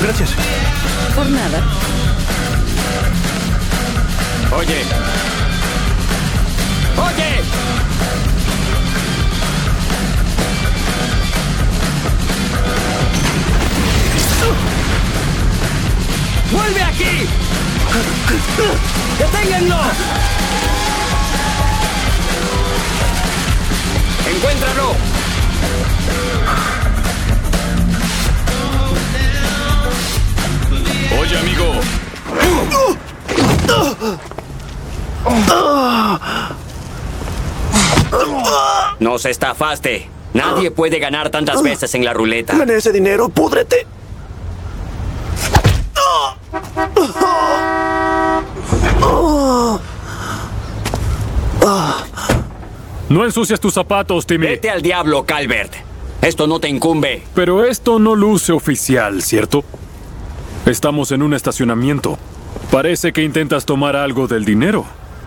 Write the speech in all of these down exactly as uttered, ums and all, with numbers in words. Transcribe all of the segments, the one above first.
Gracias. Por nada. Oye. ¡Oye! ¡Vuelve aquí! ¡Deténganlo! ¡Encuéntralo! Oye, amigo. Nos estafaste. Nadie puede ganar tantas veces en la ruleta. Gané ese dinero, púdrete. No ensucias tus zapatos, Timmy. Vete al diablo, Calvert. Esto no te incumbe. Pero esto no luce oficial, ¿cierto? Estamos en un estacionamiento. Parece que intentas tomar algo del dinero.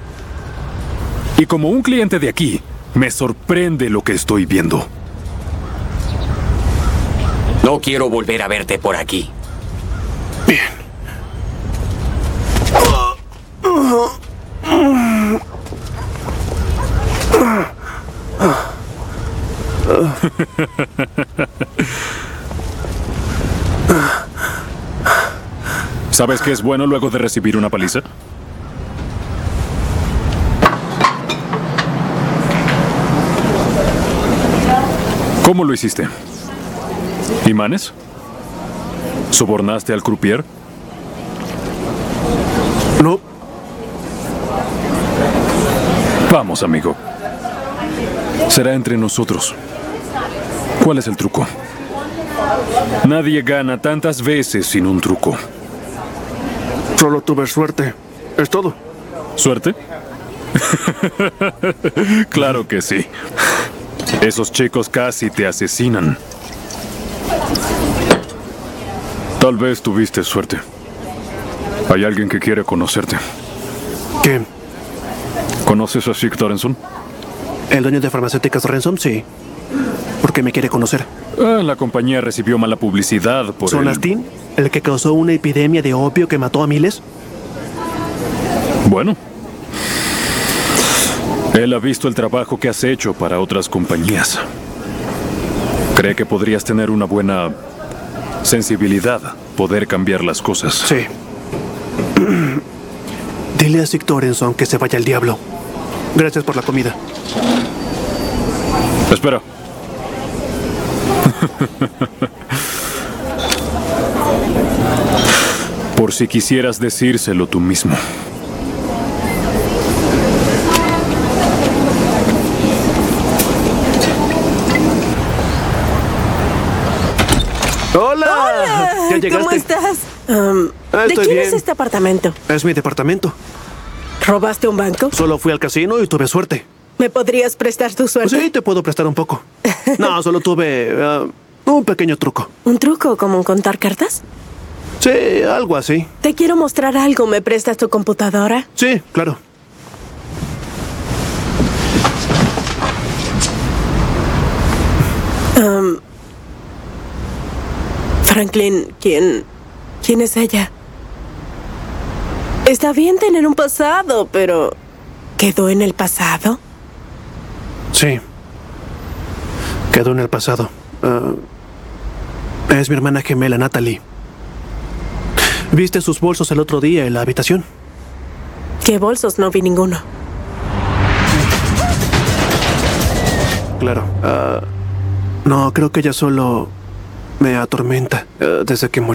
Y como un cliente de aquí, me sorprende lo que estoy viendo. No quiero volver a verte por aquí. Bien. ¿Sabes qué es bueno luego de recibir una paliza? ¿Cómo lo hiciste? ¿Imanes? ¿Sobornaste al croupier? No. Vamos, amigo. Será entre nosotros. ¿Cuál es el truco? Nadie gana tantas veces sin un truco. Solo tuve suerte. Es todo. ¿Suerte? Claro que sí. Esos chicos casi te asesinan. Tal vez tuviste suerte. Hay alguien que quiere conocerte. ¿Quién? ¿Conoces a Sig Torenson? ¿El dueño de farmacéuticas Ransom? Sí. ¿Por qué me quiere conocer? Ah, la compañía recibió mala publicidad por ¿Son el... Astin? ¿El que causó una epidemia de opio que mató a miles? Bueno. Él ha visto el trabajo que has hecho para otras compañías. Cree que podrías tener una buena sensibilidad, poder cambiar las cosas. Sí. Dile a Sig Torenson que se vaya al diablo. Gracias por la comida. Espera. Por si quisieras decírselo tú mismo. ¡Hola! Hola, ¿Ya llegaste? ¿cómo estás? Um, Ah, ¿De estoy quién bien. es este apartamento? Es mi departamento. ¿Robaste un banco? Solo fui al casino y tuve suerte. ¿Me podrías prestar tu suerte? Sí, te puedo prestar un poco. No, solo tuve uh, un pequeño truco. ¿Un truco como contar cartas? Sí, algo así. Te quiero mostrar algo. ¿Me prestas tu computadora? Sí, claro. Um, Franklin, ¿quién... ¿quién es ella? Está bien tener un pasado, pero... ¿quedó en el pasado? Sí. Quedó en el pasado. Uh, es mi hermana gemela, Natalie. ¿Viste sus bolsos el otro día en la habitación? ¿Qué bolsos? No vi ninguno. Claro. Uh, no, creo que ella solo me atormenta uh, desde que murió.